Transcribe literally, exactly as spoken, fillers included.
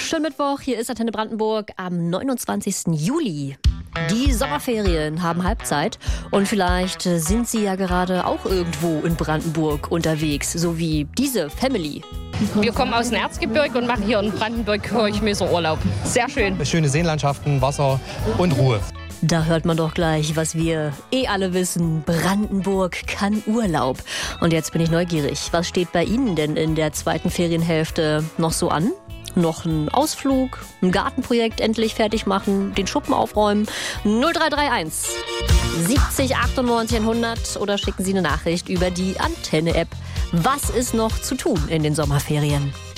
Schönen Mittwoch, hier ist Antenne Brandenburg am neunundzwanzigsten Juli. Die Sommerferien haben Halbzeit und vielleicht sind Sie ja gerade auch irgendwo in Brandenburg unterwegs, so wie diese Family. Wir kommen aus dem Erzgebirge und machen hier in Brandenburg Kirchmesser Urlaub. Sehr schön. Schöne Seenlandschaften, Wasser und Ruhe. Da hört man doch gleich, was wir eh alle wissen. Brandenburg kann Urlaub. Und jetzt bin ich neugierig. Was steht bei Ihnen denn in der zweiten Ferienhälfte noch so an? Noch ein Ausflug, ein Gartenprojekt endlich fertig machen, den Schuppen aufräumen? null drei drei eins siebzig achtundneunzig hundert oder schicken Sie eine Nachricht über die Antenne-App. Was ist noch zu tun in den Sommerferien?